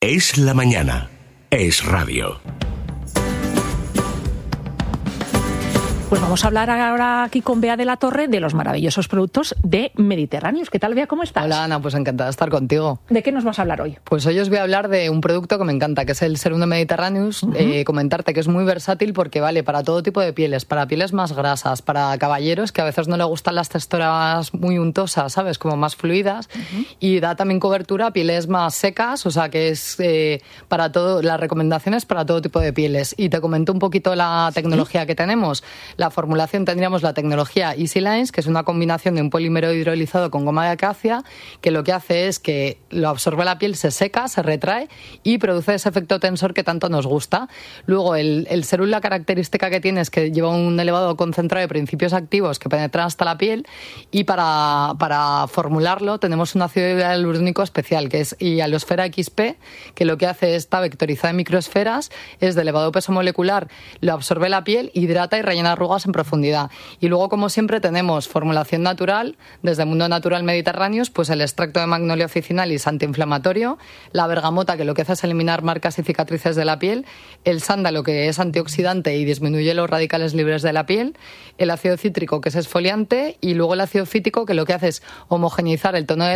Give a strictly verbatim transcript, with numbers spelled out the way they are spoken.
Es la mañana. Es radio. Pues vamos a hablar ahora aquí con Bea de la Torre de los maravillosos productos de Mediterráneos. ¿Qué tal, Bea? ¿Cómo estás? Hola, Ana, pues encantada de estar contigo. ¿De qué nos vas a hablar hoy? Pues hoy os voy a hablar de un producto que me encanta, que es el Serum de Mediterráneos. Uh-huh. Eh, comentarte que es muy versátil porque vale para todo tipo de pieles, para pieles más grasas, para caballeros que a veces no le gustan las texturas muy untosas, ¿sabes? Como más fluidas. Uh-huh. Y da también cobertura a pieles más secas, o sea que es eh, para todo, las recomendaciones para todo tipo de pieles. Y te comento un poquito la tecnología ¿Sí? que tenemos. La formulación tendríamos la tecnología Easy Lines, que es una combinación de un polímero hidrolizado con goma de acacia, que lo que hace es que lo absorbe la piel, se seca, se retrae y produce ese efecto tensor que tanto nos gusta. Luego, el, el serum, la característica que tiene es que lleva un elevado concentrado de principios activos que penetran hasta la piel, y para, para formularlo tenemos un ácido hialurónico especial, que es Hialosfera X P, que lo que hace es, está vectorizada en microesferas, es de elevado peso molecular, lo absorbe la piel, hidrata y rellena arrugas en profundidad. Y luego, como siempre, tenemos formulación natural, desde Mundo Natural Mediterráneos, pues el extracto de Magnolia officinalis antiinflamatorio, la bergamota, que lo que hace es eliminar marcas y cicatrices de la piel, el sándalo, que es antioxidante y disminuye los radicales libres de la piel, el ácido cítrico, que es exfoliante, y luego el ácido fítico, que lo que hace es homogeneizar el tono de